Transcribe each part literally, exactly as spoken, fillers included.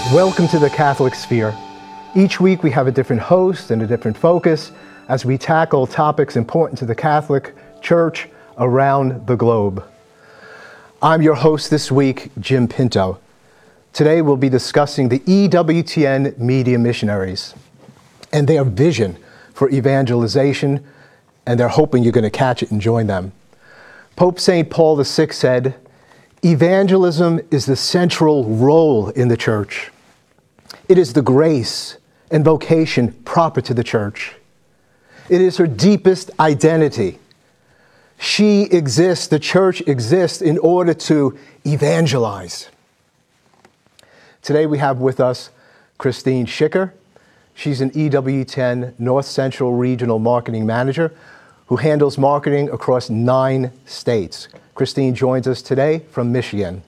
Welcome to the Catholic Sphere. Each week we have a different host and a different focus as we tackle topics important to the Catholic Church around the globe. I'm your host this week, Jim Pinto. Today we'll be discussing the E W T N Media Missionaries and their vision for evangelization, and they're hoping you're going to catch it and join them. Pope Saint Paul the Sixth said, "Evangelism is the central role in the Church. It is the grace and vocation proper to the Church. It is her deepest identity. She exists, the Church exists in order to evangelize." Today we have with us Christine Schicker. She's an E W T N North Central Regional Marketing Manager who handles marketing across nine states. Christine joins us today from Michigan.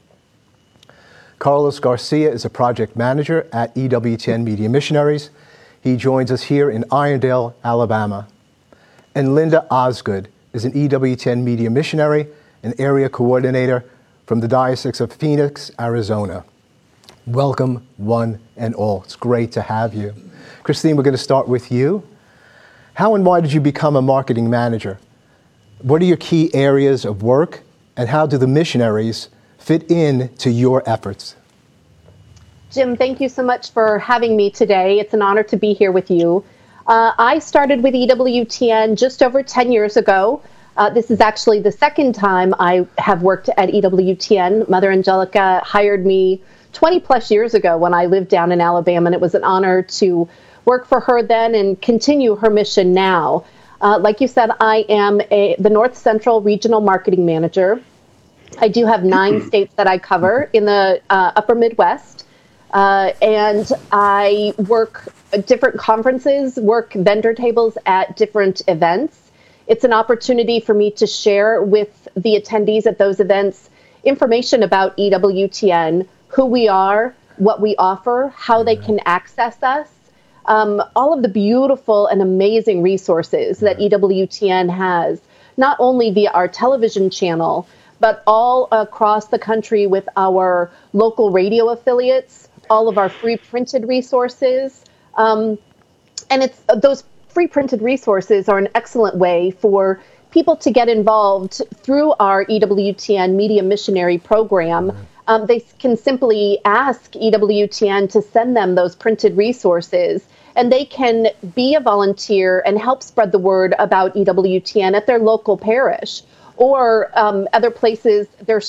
Carlos Garcia is a project manager at E W T N Media Missionaries. He joins us here in Irondale, Alabama. And Linda Osgood is an E W T N Media Missionary and area coordinator from the Diocese of Phoenix, Arizona. Welcome, one and all. It's great to have you. Christine, we're going to start with you. How and why did you become a marketing manager? What are your key areas of work, and how do the missionaries fit in to your efforts? Jim, thank you so much for having me today. It's an honor to be here with you. Uh, I started with E W T N just over ten years ago. Uh, this is actually the second time I have worked at E W T N. Mother Angelica hired me twenty plus years ago when I lived down in Alabama, and it was an honor to work for her then and continue her mission now. Uh, like you said, I am a, the North Central Regional Marketing Manager. I do have nine states that I cover in the uh, upper Midwest, uh, and I work at different conferences, work vendor tables at different events. It's an opportunity for me to share with the attendees at those events information about E W T N, who we are, what we offer, how they can access us, um, all of the beautiful and amazing resources that E W T N has, not only via our television channel, but all across the country with our local radio affiliates, all of our free printed resources. Um, and it's those free printed resources are an excellent way for people to get involved through our E W T N Media Missionary Program. Um, they can simply ask E W T N to send them those printed resources, and they can be a volunteer and help spread the word about E W T N at their local parish or um, other places. There's